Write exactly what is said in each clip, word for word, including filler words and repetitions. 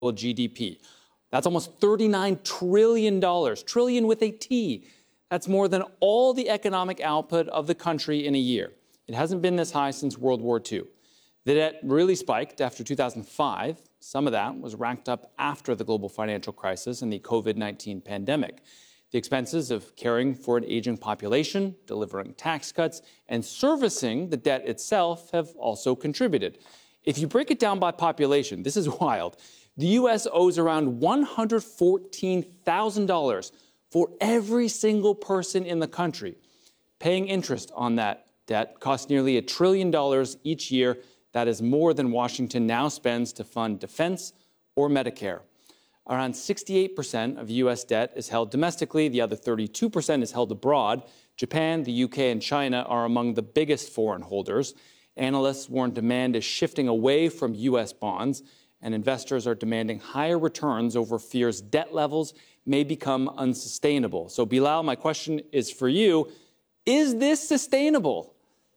G D P. That's almost thirty-nine trillion dollars, trillion with a T. That's more than all the economic output of the country in a year. It hasn't been this high since World War Two. The debt really spiked after two thousand five. Some of that was racked up after the global financial crisis and the COVID nineteen pandemic. The expenses of caring for an aging population, delivering tax cuts, and servicing the debt itself have also contributed. If you break it down by population, this is wild. The U S owes around one hundred fourteen thousand dollars for every single person in the country. Paying interest on that debt costs nearly a trillion dollars each year. That is more than Washington now spends to fund defense or Medicare. Around sixty-eight percent of U S debt is held domestically. The other thirty-two percent is held abroad. Japan, the U K, and China are among the biggest foreign holders. Analysts warn demand is shifting away from U S bonds, and investors are demanding higher returns over fears debt levels may become unsustainable. So, Bilal, my question is for you. Is this sustainable?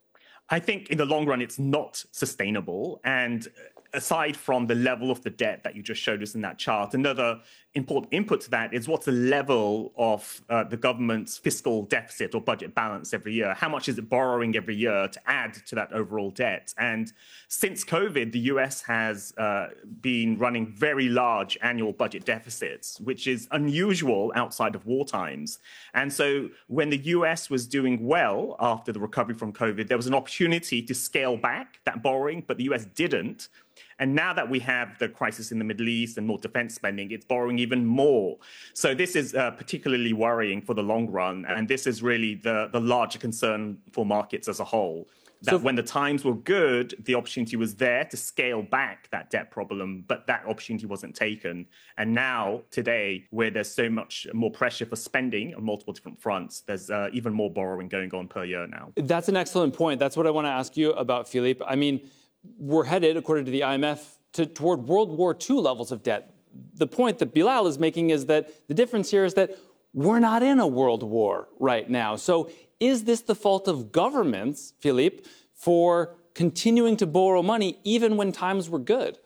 I think in the long run, it's not sustainable. And aside from the level of the debt that you just showed us in that chart, another important input to that is what's the level of uh, the government's fiscal deficit or budget balance every year? How much is it borrowing every year to add to that overall debt? And since COVID, the U S has uh, been running very large annual budget deficits, which is unusual outside of war times. And so when the U S was doing well after the recovery from COVID, there was an opportunity to scale back that borrowing, but the U S didn't. And now that we have the crisis in the Middle East and more defense spending, it's borrowing even more. So this is uh, particularly worrying for the long run. And this is really the, the larger concern for markets as a whole. That so, when the times were good, the opportunity was there to scale back that debt problem, but that opportunity wasn't taken. And now, today, where there's so much more pressure for spending on multiple different fronts, there's uh, even more borrowing going on per year now. That's an excellent point. That's what I want to ask you about, Philippe. I mean, we're headed, according to the I M F, to, toward World War Two levels of debt. The point that Bilal is making is that the difference here is that we're not in a world war right now. So is this the fault of governments, Philippe, for continuing to borrow money even when times were good?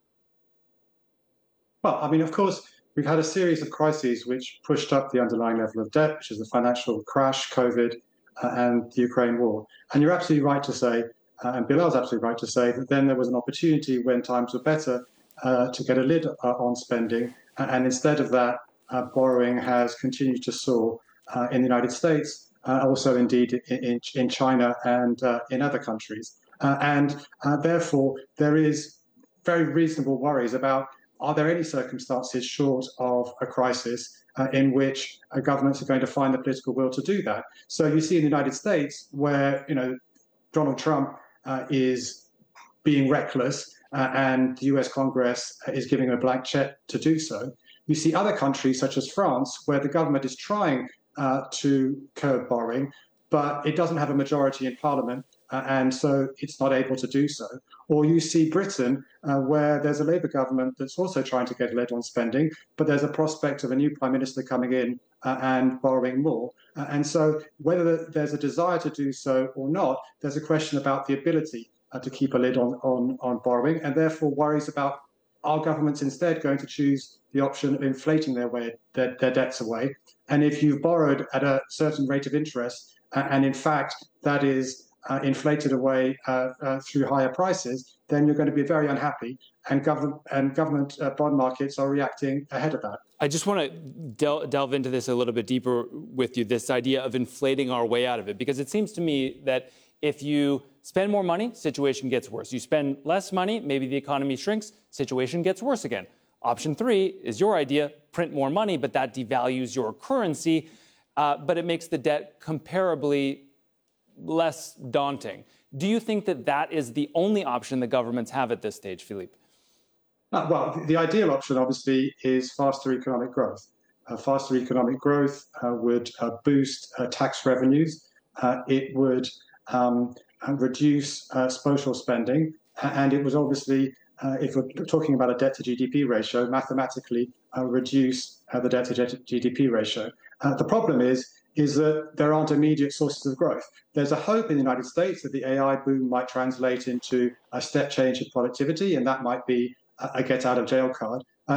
Well, I mean, of course, we've had a series of crises which pushed up the underlying level of debt, which is the financial crash, COVID, uh, and the Ukraine war. And you're absolutely right to say, Uh, and Bilal's absolutely right to say that then there was an opportunity when times were better uh, to get a lid uh, on spending. And instead of that, uh, borrowing has continued to soar uh, in the United States, uh, also indeed in, in China and uh, in other countries. Uh, and uh, therefore, there is very reasonable worries about, are there any circumstances short of a crisis uh, in which uh, governments are going to find the political will to do that? So you see in the United States where, you know, Donald Trump Uh, is being reckless uh, and the U S Congress is giving him a blank check to do so. You see other countries such as France where the government is trying uh, to curb borrowing, but it doesn't have a majority in Parliament uh, and so it's not able to do so. Or you see Britain uh, where there's a Labour government that's also trying to get a lid on spending, but there's a prospect of a new Prime Minister coming in uh, and borrowing more. Uh, and so whether there's a desire to do so or not, there's a question about the ability uh, to keep a lid on, on, on borrowing, and therefore worries about, are governments instead going to choose the option of inflating their, way, their, their debts away? And if you've borrowed at a certain rate of interest, uh, and in fact that is uh, inflated away uh, uh, through higher prices, then you're going to be very unhappy, and government, and government uh, bond markets are reacting ahead of that. I just want to del- delve into this a little bit deeper with you, this idea of inflating our way out of it, because it seems to me that if you spend more money, situation gets worse. You spend less money, maybe the economy shrinks, situation gets worse again. Option three is your idea, print more money, but that devalues your currency, uh, but it makes the debt comparably less daunting. Do you think that that is the only option the governments have at this stage, Philippe? Uh, well, the ideal option, obviously, is faster economic growth. Uh, faster economic growth uh, would uh, boost uh, tax revenues. Uh, it would um, reduce uh, social spending. And it would obviously, uh, if we're talking about a debt to G D P ratio, mathematically uh, reduce uh, the debt to G D P ratio. Uh, the problem is, is that there aren't immediate sources of growth. There's a hope in the United States that the A I boom might translate into a step change in productivity, and that might be a get out of jail card.